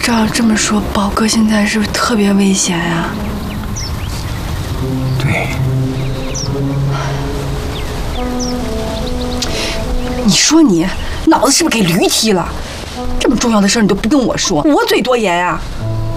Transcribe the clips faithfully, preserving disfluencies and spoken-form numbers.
照这么说，宝哥现在是不是特别危险呀？ 对。 你说你脑子是不是给驴踢了？这么重要的事儿你都不跟我说，我嘴多严呀！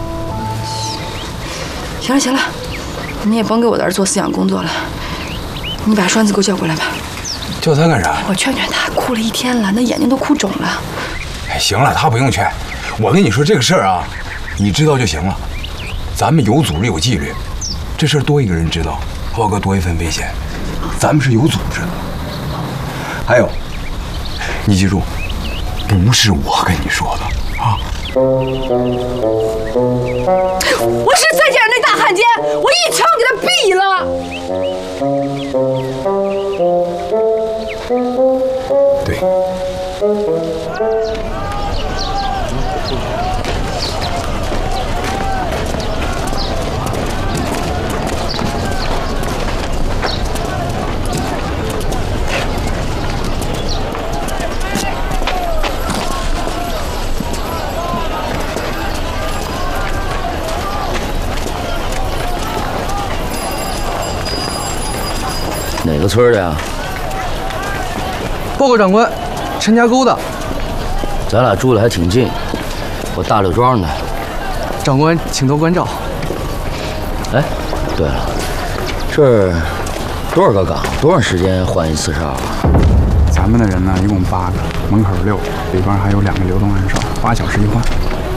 行了行了，你也甭给我的儿做思想工作了，你把栓子给我叫过来吧。 叫他干啥？ 我劝劝他，哭了一天了，那眼睛都哭肿了。 哎，行了，他不用劝。我跟你说这个事儿啊，你知道就行了。咱们有组织有纪律，这事儿多一个人知道，宝哥多一份危险。咱们是有组织的。还有，你记住，不是我跟你说的啊。 我是再见着那大汉奸，我一枪给他毙了。 对。 哪个村的呀？ 报告长官，陈家沟的。 咱俩住的还挺近，我大柳庄的。 长官，请多关照。 哎，对了，这儿多少个岗？多长时间换一次哨啊？ 咱们的人呢，一共八个，门口六，里边还有两个流动暗哨，八小时一换。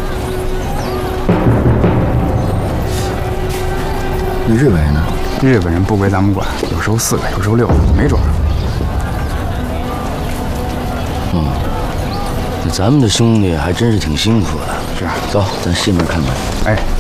那日本人呢？ 日本人不归咱们管，有时候四个，有时候六个，没准儿。 嗯，那咱们的兄弟还真是挺辛苦的。 是啊， 走，咱西门看门。 哎。